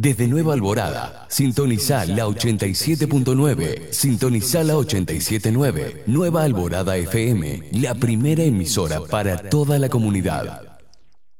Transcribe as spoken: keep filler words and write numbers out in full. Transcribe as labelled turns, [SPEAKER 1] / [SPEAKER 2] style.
[SPEAKER 1] Desde Nueva Alborada, sintonizá la ochenta y siete punto nueve, sintonizá la ochenta y siete punto nueve, Nueva Alborada F M, la primera emisora para toda la comunidad.